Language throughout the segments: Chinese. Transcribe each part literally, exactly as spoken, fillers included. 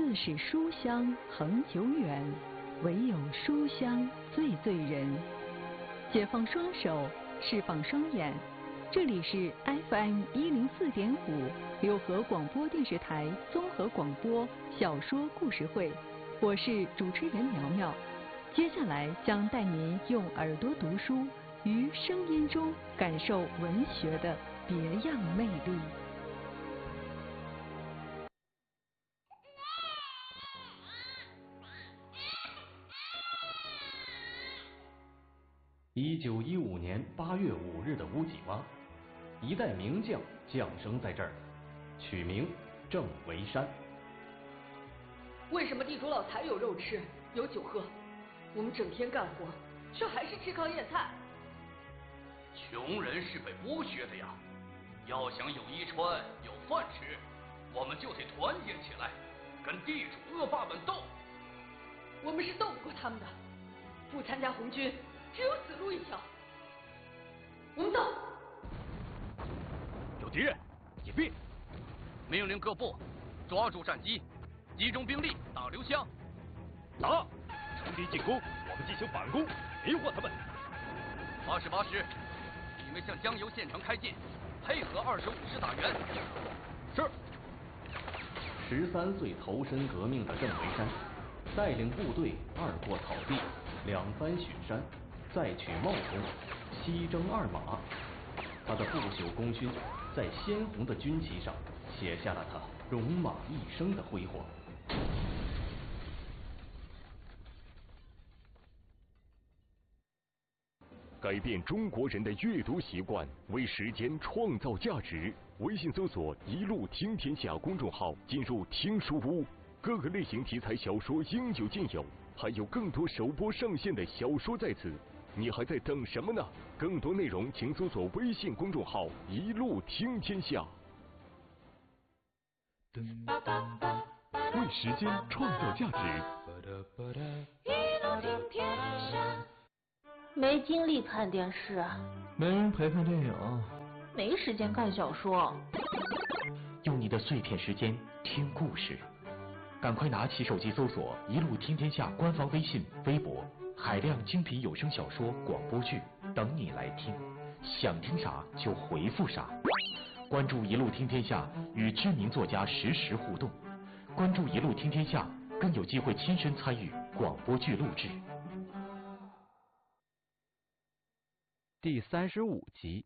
自是书香恒久远，唯有书香最醉人。解放双手，释放双眼，这里是 F M 一零四点五六合广播电视台综合广播小说故事会，我是主持人苗苗。接下来将带您用耳朵读书，于声音中感受文学的别样魅力。 一九一五年八月五日的乌脊洼，一代名将降生在这儿，取名郑维山。 为什么地主老财有肉吃，有酒喝，我们整天干活，却还是吃糠咽菜？ 穷人是被剥削的呀！要想有衣穿，有饭吃，我们就得团结起来，跟地主恶霸们斗。 我们是斗不过他们的，不参加红军，只有死路一条。我们走。 有敌人，隐蔽！命令各部抓住战机，集中兵力打刘湘。 打！乘敌进攻，我们进行反攻，迷惑他们。 八十八师，你们向江油县城开进，配合二十五师打援。 是。 十三岁投身革命的郑维山，带领部队二过草地，两番雪山，再取茂通，西征二马。他的不朽功勋在鲜红的军旗上写下了他戎马一生的辉煌。 改变中国人的阅读习惯，为时间创造价值。微信搜索“一路听天下”公众号，进入听书屋，各个类型题材小说应有尽有，还有更多首播上线的小说在此。你还在等什么呢？更多内容请搜索微信公众号“一路听天下”。为时间创造价值。 一路听天下。没精力看电视， 没人陪看电影， 没时间看小说。 用你的碎片时间听故事，赶快拿起手机搜索“一路听天下”官方微信、微博，海量精品有声小说、广播剧等你来听，想听啥就回复啥。关注“一路听天下”，与知名作家实时互动。关注“一路听天下”，更有机会亲身参与广播剧录制。 第三十五集。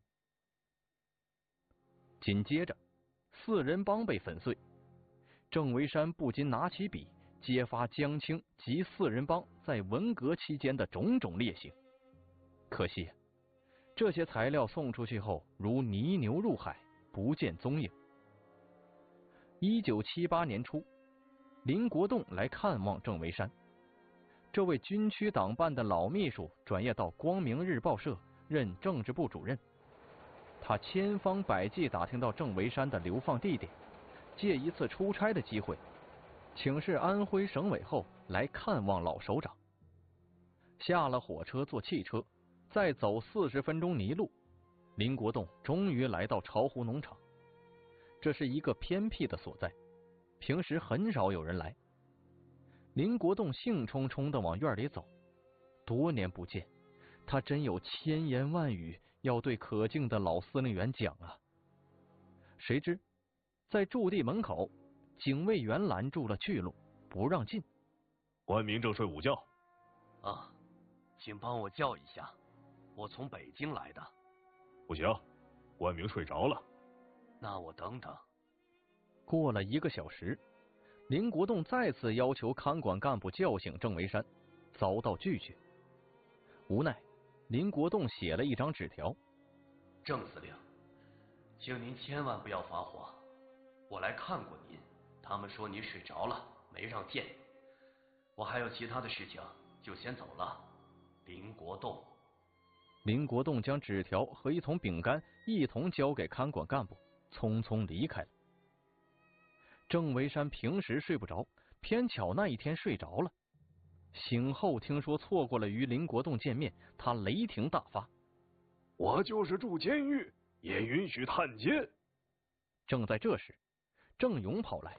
紧接着，四人帮被粉碎，郑维山不禁拿起笔，揭发江青及四人帮在文革期间的种种劣行。可惜，这些材料送出去后，如泥牛入海，不见踪影。一九七八年初，林国栋来看望郑维山，这位军区党办的老秘书转业到光明日报社任政治部主任。他千方百计打听到郑维山的流放地点，借一次出差的机会，请示安徽省委后来看望老首长。下了火车坐汽车，再走四十分钟泥路，林国栋终于来到巢湖农场。这是一个偏僻的所在，平时很少有人来。林国栋兴冲冲地往院里走，多年不见，他真有千言万语要对可敬的老司令员讲啊！谁知在驻地门口，警卫员拦住了去路，不让进。 关明正睡午觉。 啊，请帮我叫一下，我从北京来的。 不行，关明睡着了。 那我等等。 过了一个小时，林国栋再次要求看管干部叫醒郑维山，遭到拒绝。无奈，林国栋写了一张纸条： 郑司令，请您千万不要发火，我来看过您，他们说你睡着了，没让见。我还有其他的事情，就先走了。林国栋。 林国栋将纸条和一丛饼干一同交给看管干部，匆匆离开了。郑维山平时睡不着，偏巧那一天睡着了。醒后听说错过了与林国栋见面，他雷霆大发： 我就是住监狱，也允许探监。 正在这时，郑勇跑来，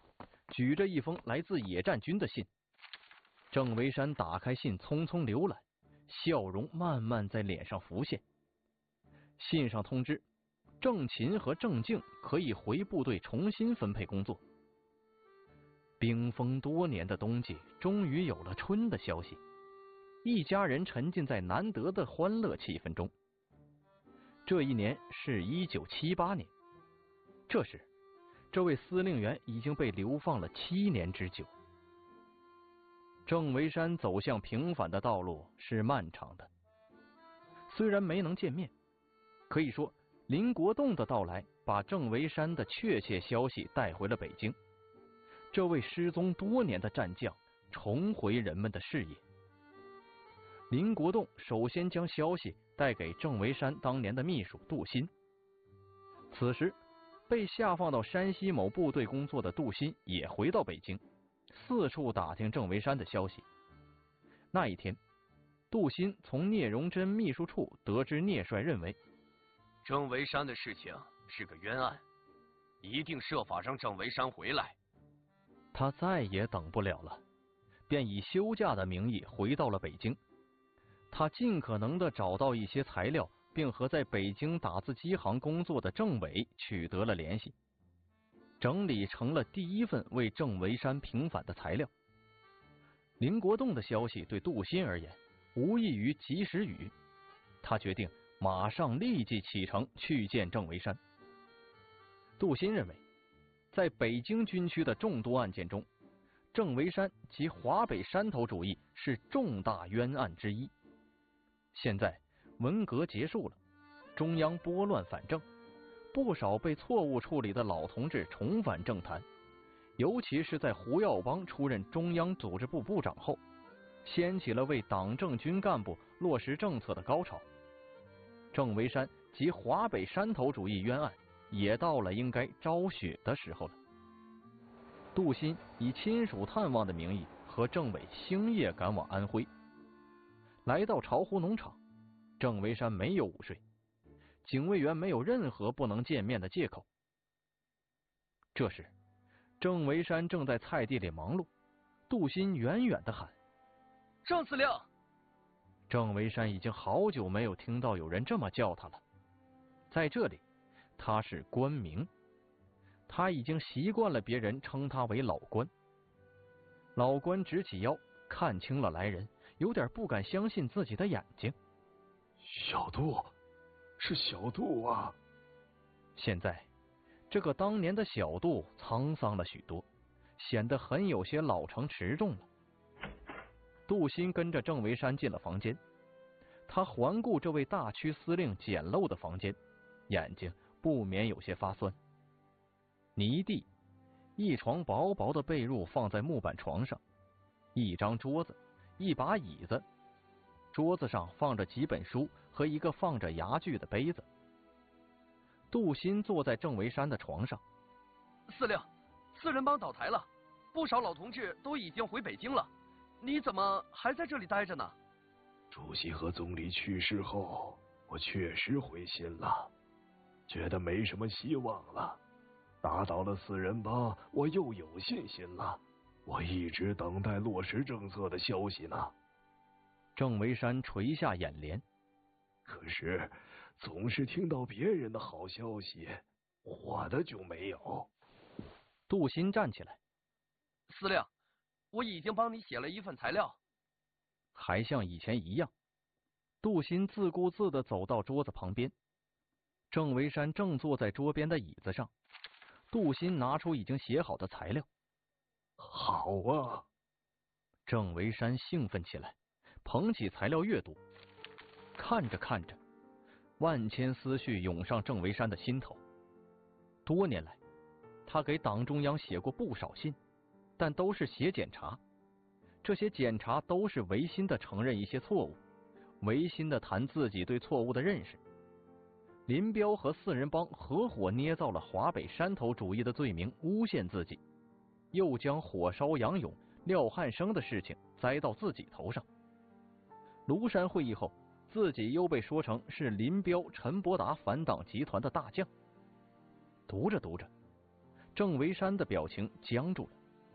举着一封来自野战军的信。郑维山打开信，匆匆浏览，笑容慢慢在脸上浮现。信上通知，郑勤和郑静可以回部队重新分配工作。冰封多年的冬季终于有了春的消息，一家人沉浸在难得的欢乐气氛中。这一年是一九七八年，这时，这位司令员已经被流放了七年之久。郑维山走向平凡的道路是漫长的，虽然没能见面，可以说林国栋的到来把郑维山的确切消息带回了北京。这位失踪多年的战将重回人们的视野。林国栋首先将消息带给郑维山当年的秘书杜鑫。此时，被下放到山西某部队工作的杜鑫也回到北京，四处打听郑维山的消息。那一天，杜鑫从聂荣臻秘书处得知聂帅认为郑维山的事情是个冤案，一定设法让郑维山回来。 他再也等不了了，便以休假的名义回到了北京。他尽可能的找到一些材料，并和在北京打字机行工作的郑伟取得了联系，整理成了第一份为郑维山平反的材料。林国栋的消息对杜鑫而言无异于及时雨，他决定马上立即启程去见郑维山。杜鑫认为，在北京军区的众多案件中，郑维山及华北山头主义是重大冤案之一。现在文革结束了，中央拨乱反正，不少被错误处理的老同志重返政坛，尤其是在胡耀邦出任中央组织部部长后，掀起了为党政军干部落实政策的高潮。郑维山及华北山头主义冤案也到了应该昭雪的时候了。杜鑫以亲属探望的名义和郑伟星夜赶往安徽。来到巢湖农场，郑维山没有午睡，警卫员没有任何不能见面的借口。这时，郑维山正在菜地里忙碌，杜鑫远远地喊：“ 郑司令！” 郑维山已经好久没有听到有人这么叫他了。在这里，他是官名，他已经习惯了别人称他为老官。老官直起腰，看清了来人，有点不敢相信自己的眼睛。 小杜，是小杜啊！ 现在，这个当年的小杜沧桑了许多，显得很有些老成持重了。杜鑫跟着郑维山进了房间，他环顾这位大区司令简陋的房间，眼睛不免有些发酸。泥地，一床薄薄的被褥放在木板床上，一张桌子，一把椅子，桌子上放着几本书和一个放着牙具的杯子。杜鑫坐在郑维山的床上。 司令，四人帮倒台了，不少老同志都已经回北京了，你怎么还在这里待着呢？ 主席和总理去世后，我确实灰心了，觉得没什么希望了。打倒了四人帮，我又有信心了。我一直等待落实政策的消息呢。 郑维山垂下眼帘。 可是总是听到别人的好消息，我的就没有。 杜鑫站起来。 司令，我已经帮你写了一份材料。 还像以前一样，杜鑫自顾自地走到桌子旁边。郑维山正坐在桌边的椅子上，杜鑫拿出已经写好的材料。 好啊！ 郑维山兴奋起来，捧起材料阅读。看着看着，万千思绪涌上郑维山的心头。多年来，他给党中央写过不少信，但都是写检查。这些检查都是违心的承认一些错误，违心的谈自己对错误的认识。林彪和四人帮合伙捏造了华北山头主义的罪名，诬陷自己，又将火烧杨勇、廖汉生的事情栽到自己头上。庐山会议后，自己又被说成是林彪、陈伯达反党集团的大将。读着读着，郑维山的表情僵住了，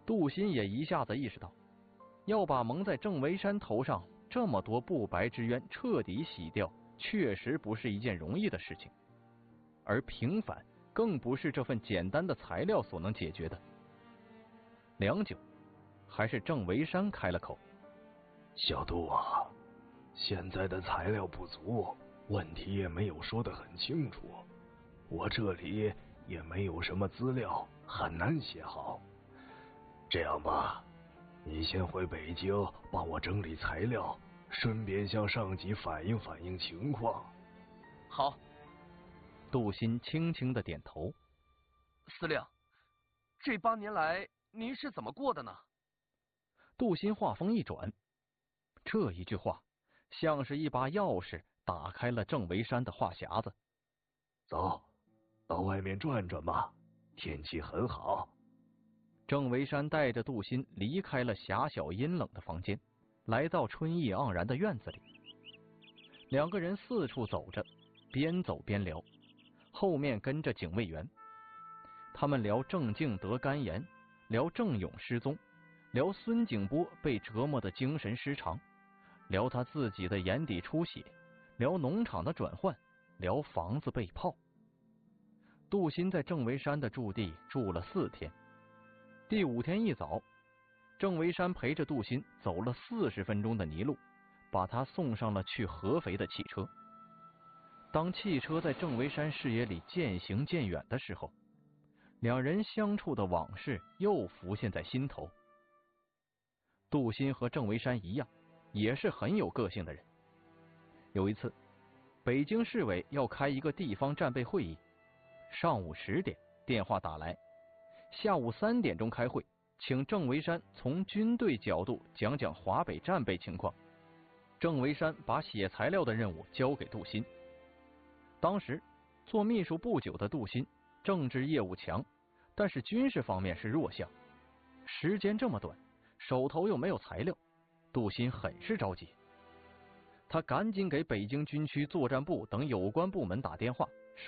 杜鑫也一下子意识到，要把蒙在郑维山头上这么多不白之冤彻底洗掉，确实不是一件容易的事情，而平反更不是这份简单的材料所能解决的。良久，还是郑维山开了口：“ 小杜啊，现在的材料不足，问题也没有说得很清楚，我这里也没有什么资料，很难写好。这样吧，你先回北京帮我整理材料，顺便向上级反映反映情况。” 好。 杜鑫轻轻的点头。 司令，这八年来您是怎么过的呢？ 杜鑫话锋一转，这一句话像是一把钥匙打开了郑维山的话匣子。 走，到外面转转吧，天气很好。 郑维山带着杜鑫离开了狭小阴冷的房间，来到春意盎然的院子里。两个人四处走着，边走边聊，后面跟着警卫员。他们聊郑敬得肝炎，聊郑勇失踪，聊孙景波被折磨的精神失常，聊他自己的眼底出血，聊农场的转换，聊房子被炮。杜鑫在郑维山的驻地住了四天。第五天一早，郑维山陪着杜鑫走了四十分钟的泥路，把他送上了去合肥的汽车。当汽车在郑维山视野里渐行渐远的时候，两人相处的往事又浮现在心头。杜鑫和郑维山一样，也是很有个性的人。有一次，北京市委要开一个地方战备会议，上午十点电话打来，下午三点钟开会，请郑维山从军队角度讲讲华北战备情况。郑维山把写材料的任务交给杜鑫。当时做秘书不久的杜鑫政治业务强，但是军事方面是弱项。时间这么短，手头又没有材料，杜鑫很是着急。他赶紧给北京军区作战部等有关部门打电话，